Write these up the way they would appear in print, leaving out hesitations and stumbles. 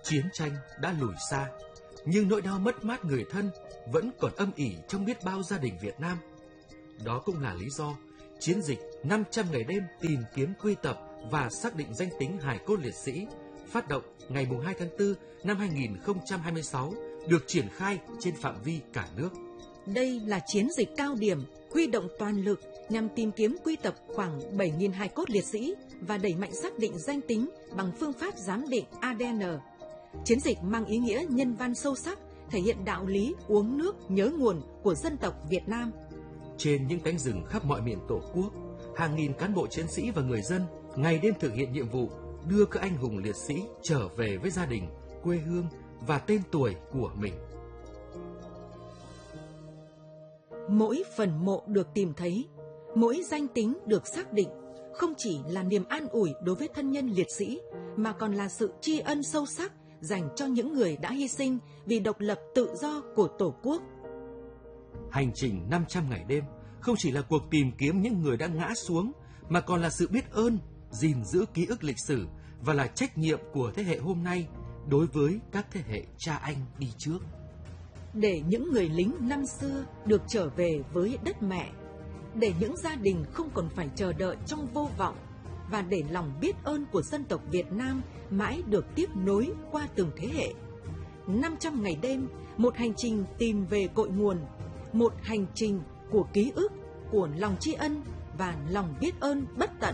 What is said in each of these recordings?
Chiến tranh đã lùi xa, nhưng nỗi đau mất mát người thân vẫn còn âm ỉ trong biết bao gia đình Việt Nam. Đó cũng là lý do chiến dịch 500 ngày đêm tìm kiếm quy tập và xác định danh tính hài cốt liệt sĩ phát động ngày 2 tháng 4 năm 2026 được triển khai trên phạm vi cả nước. Đây là chiến dịch cao điểm huy động toàn lực nhằm tìm kiếm quy tập khoảng 7.000 hài cốt liệt sĩ và đẩy mạnh xác định danh tính bằng phương pháp giám định ADN. Chiến dịch mang ý nghĩa nhân văn sâu sắc, thể hiện đạo lý uống nước nhớ nguồn của dân tộc Việt Nam. Trên những cánh rừng khắp mọi miền Tổ quốc, hàng nghìn cán bộ chiến sĩ và người dân ngày đêm thực hiện nhiệm vụ đưa các anh hùng liệt sĩ trở về với gia đình, quê hương và tên tuổi của mình. Mỗi phần mộ được tìm thấy, mỗi danh tính được xác định không chỉ là niềm an ủi đối với thân nhân liệt sĩ mà còn là sự tri ân sâu sắc dành cho những người đã hy sinh vì độc lập tự do của Tổ quốc. Hành trình 500 ngày đêm không chỉ là cuộc tìm kiếm những người đã ngã xuống mà còn là sự biết ơn, gìn giữ ký ức lịch sử và là trách nhiệm của thế hệ hôm nay đối với các thế hệ cha anh đi trước. Để những người lính năm xưa được trở về với đất mẹ, để những gia đình không còn phải chờ đợi trong vô vọng và để lòng biết ơn của dân tộc Việt Nam mãi được tiếp nối qua từng thế hệ. 500 ngày đêm, một hành trình tìm về cội nguồn, một hành trình của ký ức, của lòng tri ân và lòng biết ơn bất tận.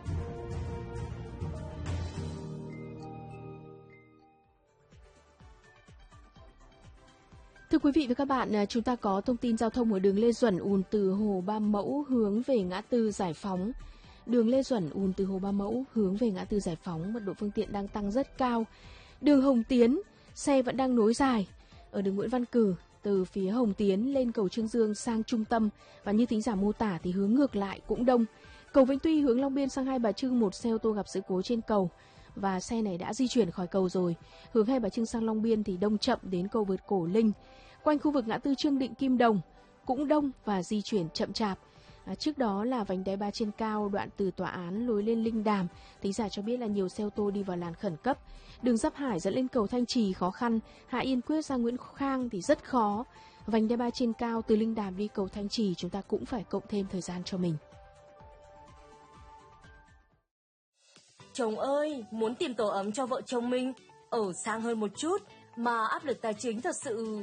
Thưa quý vị và các bạn, chúng ta có thông tin giao thông ở đường Lê Duẩn ùn từ Hồ Ba Mẫu hướng về ngã tư Giải Phóng. Đường Lê Duẩn ùn từ Hồ Ba Mẫu hướng về ngã tư Giải Phóng, mật độ phương tiện đang tăng rất cao. Đường Hồng Tiến, xe vẫn đang nối dài. Ở đường Nguyễn Văn Cử, từ phía Hồng Tiến lên cầu Trương Dương sang trung tâm và như thính giả mô tả thì hướng ngược lại cũng đông. Cầu Vĩnh Tuy hướng Long Biên sang Hai Bà Trưng, một xe ô tô gặp sự cố trên cầu và xe này đã di chuyển khỏi cầu rồi. Hướng Hai Bà Trưng sang Long Biên thì đông chậm đến cầu vượt Cổ Linh. Quanh khu vực ngã tư Trương Định Kim Đồng cũng đông và di chuyển chậm chạp. Trước đó là vành đai 3 trên cao đoạn từ tòa án lối lên Linh Đàm. Thính giả cho biết là nhiều xe ô tô đi vào làn khẩn cấp. Đường Giáp Hải dẫn lên cầu Thanh Trì khó khăn, Hạ Yên Quyết ra Nguyễn Khang thì rất khó. Vành đai 3 trên cao từ Linh Đàm đi cầu Thanh Trì chúng ta cũng phải cộng thêm thời gian cho mình. Chồng ơi, muốn tìm tổ ấm cho vợ chồng mình ở sang hơn một chút mà áp lực tài chính thật sự.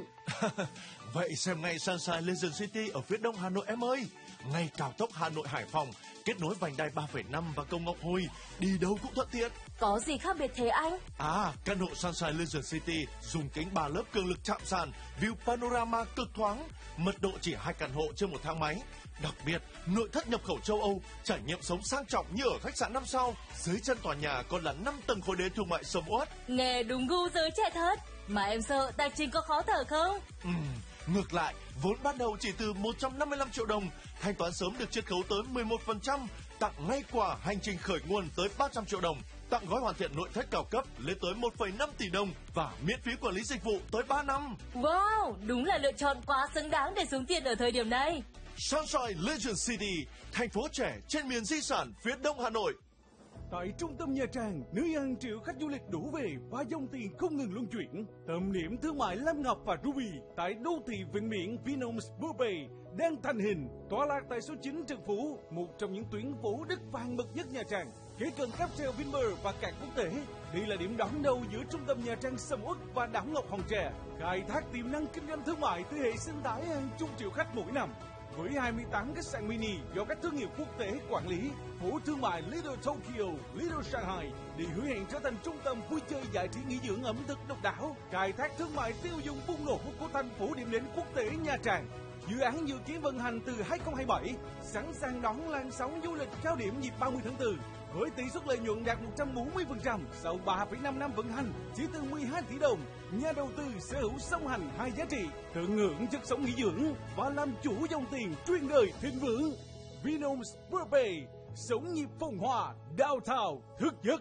Vậy xem ngay Sunshine Legend City ở phía đông Hà Nội em ơi. Ngay cao tốc Hà Nội Hải Phòng, kết nối vành đai 3,5 và cầu Ngọc Hồi, đi đâu cũng thuận tiện. Có gì khác biệt thế anh? Căn hộ Sunshine Legend City dùng kính 3 lớp cường lực chạm sàn, view panorama cực thoáng, mật độ chỉ 2 căn hộ trên một thang máy. Đặc biệt, nội thất nhập khẩu châu Âu, trải nghiệm sống sang trọng như ở khách sạn 5 sao. Dưới chân tòa nhà còn là 5 tầng khối đế thương mại sầm uất. Nghe đúng gu giới trẻ thật. Mà em sợ tài chính có khó thở không? Ngược lại, vốn ban đầu chỉ từ 155 triệu đồng, thanh toán sớm được chiết khấu tới 11%, tặng ngay quà hành trình khởi nguồn tới 300 triệu đồng, tặng gói hoàn thiện nội thất cao cấp lên tới 1,5 tỷ đồng và miễn phí quản lý dịch vụ tới 3 năm. Wow, đúng là lựa chọn quá xứng đáng để xuống tiền ở thời điểm này. Sunshine Legend City, thành phố trẻ trên miền di sản phía đông Hà Nội. Tại trung tâm Nha Trang, nơi hàng triệu khách du lịch đổ về và dòng tiền không ngừng luân chuyển. Tâm điểm thương mại Lam Ngọc và Ruby tại đô thị ven biển Vinhomes Bourbay đang thành hình, tọa lạc tại số 9 Trần Phú, một trong những tuyến phố đất vàng bậc nhất Nha Trang. Kế cận cáp treo Vinpearl và cảng quốc tế, đây là điểm đón đầu giữa trung tâm Nha Trang sầm uất và đảo Ngọc Hòn Tre, khai thác tiềm năng kinh doanh thương mại từ hệ sinh thái hàng chục triệu khách mỗi năm. Với 28 khách sạn mini do các thương hiệu quốc tế quản lý, phố thương mại Little Tokyo, Little Shanghai để hứa hẹn trở thành trung tâm vui chơi giải trí nghỉ dưỡng ẩm thực độc đáo, khai thác thương mại tiêu dùng bùng nổ của thành phố điểm đến quốc tế Nha Trang. Dự án dự kiến vận hành từ 2027, sẵn sàng đón làn sóng du lịch cao điểm dịp 30 tháng 4. Với tỷ suất lợi nhuận đạt 140% sau 3,5 năm vận hành, chỉ từ 12 tỷ đồng, nhà đầu tư sở hữu song hành hai giá trị, tận hưởng chất sống nghỉ dưỡng và làm chủ dòng tiền truyền đời thịnh vượng. Vinhomes Bourbay, sống nhịp phồn hoa, downtown thức giấc.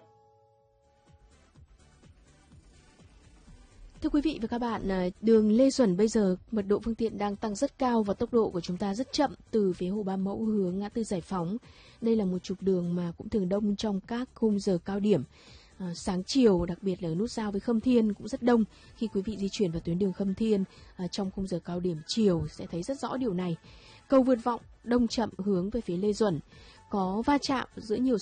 Thưa quý vị và các bạn, đường Lê Duẩn bây giờ mật độ phương tiện đang tăng rất cao và tốc độ của chúng ta rất chậm từ phía Hồ Ba Mẫu hướng ngã tư Giải Phóng. Đây là một trục đường mà cũng thường đông trong các khung giờ cao điểm. sáng chiều, đặc biệt là nút giao với Khâm Thiên cũng rất đông. Khi quý vị di chuyển vào tuyến đường Khâm Thiên trong khung giờ cao điểm chiều sẽ thấy rất rõ điều này. Cầu Vượt Vọng đông chậm hướng về phía Lê Duẩn, có va chạm giữa nhiều